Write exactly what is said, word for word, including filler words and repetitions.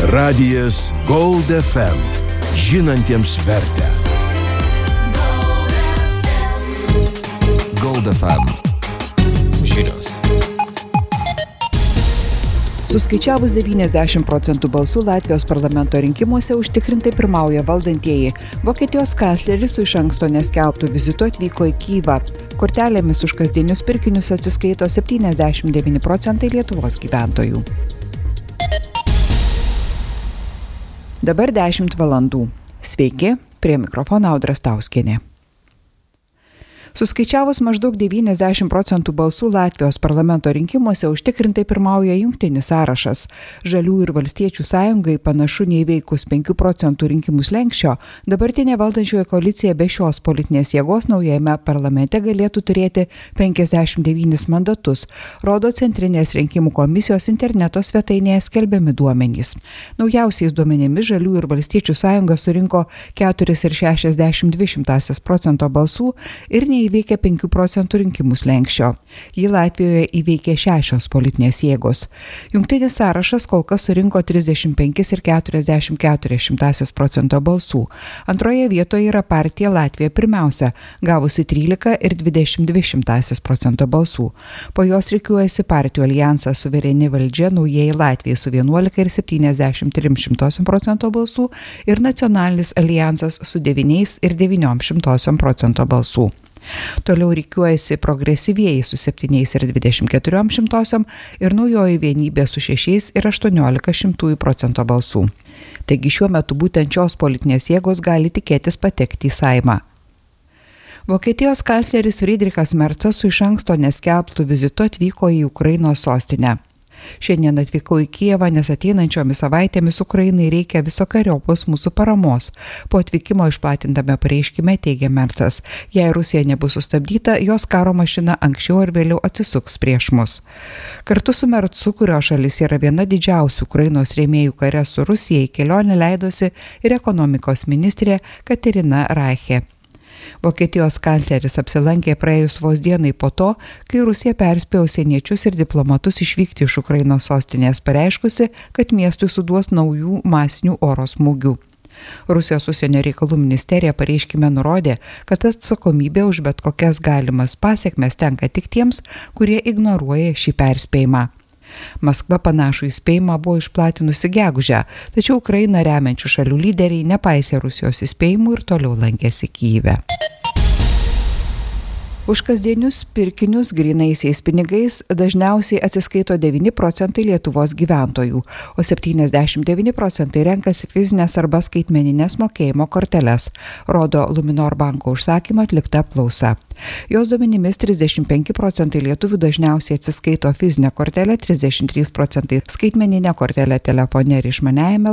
Radijas Gold F M. Žinantiems vertę. Gold F M. Žinios. Suskaičiavus devyniasdešimt procentų balsų Latvijos parlamento rinkimuose užtikrintai pirmauja valdantieji. Vokietijos kancleris su iš anksto neskelbtų vizitu atvyko į Kyjivą. Kortelėmis už kasdienius pirkinius atsiskaito septyniasdešimt devyni procentai Lietuvos gyventojų. Dabar dešimt valandų. Sveiki, prie mikrofono Audra Stauskienė. Suskaičiavus maždaug devyniasdešimt procentų balsų Latvijos parlamento rinkimuose užtikrintai pirmauja jungtinis sąrašas. Žalių ir valstiečių sąjungai panašu neįveikus penkių procentų rinkimų slenksčio, dabartinė valdančioji koalicija be šios politinės jėgos naujajame parlamente galėtų turėti penkiasdešimt devynis mandatus, rodo Centrinės rinkimų komisijos interneto svetainėje skelbiami duomenys. Naujausiais duomenimis Žalių ir valstiečių sąjunga surinko keturis ir šešiasdešimt dvi šimtąsias procento balsų ir nei įveikė penkių procentų rinkimų slenksčio. Jį Latvijoje įveikė šešios politinės jėgos. Jungtinis sąrašas kol kas surinko trisdešimt penkis ir keturiasdešimt keturias šimtąsias procento balsų. Antroje vietoje yra partija Latvija pirmiausia, gavusi trylika ir dvidešimt dvi šimtąsias procento balsų. Po jos rikiuojasi partijų alijansas Suvereni valdžia Naujieji Latvijai su vienuolika ir septyniasdešimt trim šimtosiom procento balsų ir Nacionalinis alijansas su devyniais ir devyniom šimtosiom procento balsų. Toliau rikiuojasi progresyvieji su septyniais ir dvidešimt keturiom šimtosiom ir Naujoji vienybė su šešiais ir aštuoniolika šimtųjų procento balsų. Taigi šiuo metu būtent šios politinės jėgos gali tikėtis patekti į Saimą. Vokietijos kancleris Friedrichas Mercas su iš anksto neskelbtų vizitu atvyko į Ukrainos sostinę. Šiandien atvykau į Kijevą, nes ateinančiomis savaitėmis Ukrainai reikia visokeriopos mūsų paramos. Po atvykimo išplatintame pareiškime teigia Mercas, jei Rusija nebus sustabdyta, jos karo mašina anksčiau ar vėliau atsisuks prieš mus. Kartu su Mercu, kurio šalis yra viena didžiausių Ukrainos rėmėjų kare su Rusija, į kelionę leidosi ir ekonomikos ministrė Katerina Reiche. Vokietijos kancleris apsilankė praėjus vos dienai po to, kai Rusija perspėjo užsieniečius ir diplomatus išvykti iš Ukrainos sostinės, pareiškusi, kad miestui suduos naujų masinių oro smūgių. Rusijos užsienio reikalų ministerija pareiškime nurodė, kad atsakomybė už bet kokias galimas pasekmes tenka tik tiems, kurie ignoruoja šį perspėjimą. Maskva panašų įspėjimą buvo išplatinusi gegužę, tačiau Ukrainą remiančių šalių lyderiai nepaisė Rusijos įspėjimų ir toliau lankėsi Kyjive. Už kasdienius pirkinius grynaisiais pinigais dažniausiai atsiskaito devyni procentai Lietuvos gyventojų, o septyniasdešimt devyni procentai renkasi fizinės arba skaitmeninės mokėjimo korteles, rodo Luminor banko užsakymo atlikta apklausa. Jos duomenimis trisdešimt penki procentai lietuvių dažniausiai atsiskaito fizinę kortelę, trisdešimt trys procentai skaitmeninę kortelę telefone ir išmaniajame